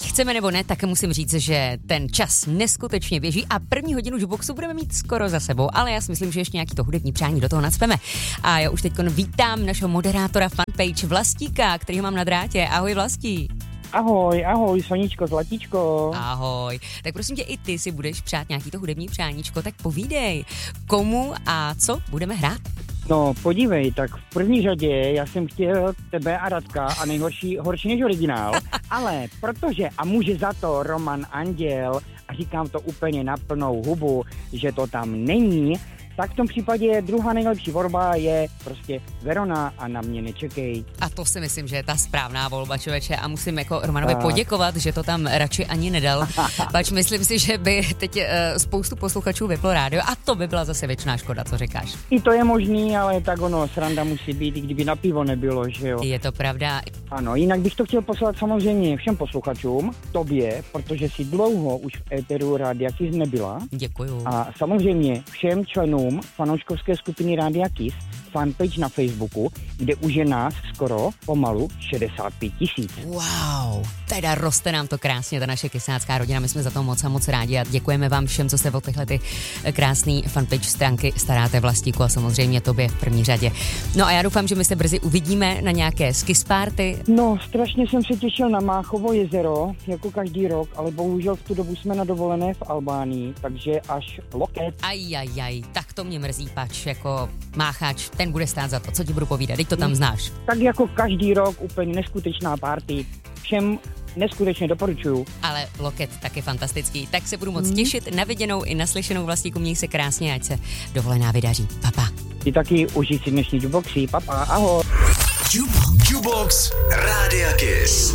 Ať chceme nebo ne, tak musím říct, že ten čas neskutečně běží a první hodinu jukeboxu budeme mít skoro za sebou, ale já si myslím, že ještě nějaký to hudební přání do toho nacpeme. A já už teď vítám našeho moderátora fanpage Vlastíka, kterýho mám na drátě. Ahoj Vlastí. Ahoj, Soničko, Zlatíčko. Ahoj. Tak prosím tě, i ty si budeš přát nějaký to hudební přáníčko, tak povídej, komu a co budeme hrát? No, podívej, tak v první řadě já jsem chtěl tebe a Radka a horší než originál, ale protože, a může za to Roman Anděl, a říkám to úplně na plnou hubu, že to tam není, tak v tom případě druhá nejlepší volba je prostě Verona a Na mě nečekej. A to si myslím, že je ta správná volba, člověče, a musím jako Romanovi poděkovat, že to tam radši ani nedal. Pač myslím si, že by teď spoustu posluchačů vyplo rádio a to by byla zase věčná škoda, co říkáš. I to je možný, ale tak sranda musí být, i kdyby na pivo nebylo, že jo. Je to pravda. Ano, jinak bych to chtěl poslat samozřejmě všem posluchačům, tobě, protože si dlouho už v éteru Rádia Kiss nebyla. Děkuju. A samozřejmě všem členům fanouškovské skupiny Rádia Kiss fanpage na Facebooku, kde už je nás skoro pomalu 65 000. Wow, teda roste nám to krásně, ta naše kysácká rodina, my jsme za to moc a moc rádi a děkujeme vám všem, co se o tyhle ty krásný fanpage stránky staráte, Vlastíku, a samozřejmě tobě v první řadě. No a já doufám, že my se brzy uvidíme na nějaké Kiss party. No, strašně jsem se těšil na Máchovo jezero, jako každý rok, ale bohužel v tu dobu jsme na dovolené v Albánii, takže až loket. Ajajaj, tak to mě mrzí, pač, jako máchač, ten bude stát za to, co ti budu povídat, teď to tam znáš. Tak jako každý rok úplně neskutečná party, všem neskutečně doporučuju. Ale loket taky fantastický, tak se budu moc těšit na viděnou i naslyšenou, Vlastíku, měj se krásně, ať se dovolená vydaří. Papa. Ty taky užij si dnešní jukeboxy, papa, ahoj. Jukebox Rádia Kiss.